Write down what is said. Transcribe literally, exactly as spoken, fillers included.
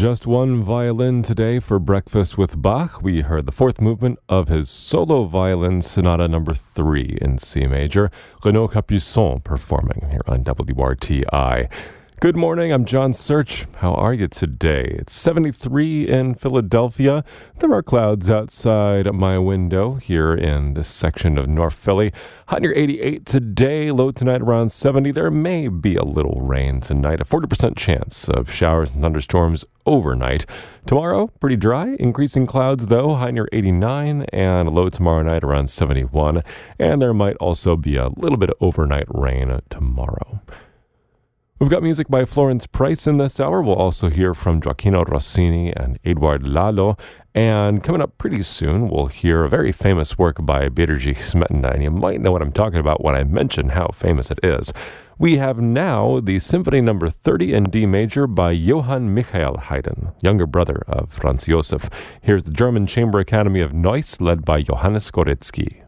Just one violin today for Breakfast with Bach. We heard the fourth movement of his solo violin sonata number three in C major. Renaud Capuçon performing here on W R T I. Good morning, I'm John Search. How are you today? It's seventy-three in Philadelphia. There are clouds outside my window here in this section of North Philly. High near eighty-eight today, low tonight around seventy. There may be a little rain tonight, a forty percent chance of showers and thunderstorms overnight. Tomorrow, pretty dry, increasing clouds though, high near eighty-nine, and low tomorrow night around seventy-one. And there might also be a little bit of overnight rain tomorrow. We've got music by Florence Price in this hour. We'll also hear from Gioacchino Rossini and Edouard Lalo. And coming up pretty soon, we'll hear a very famous work by Bedřich Smetana. And you might know what I'm talking about when I mention how famous it is. We have now the Symphony number thirty in D major by Johann Michael Haydn, younger brother of Franz Josef. Here's the German Chamber Academy of Neuss, led by Johannes Goretzky.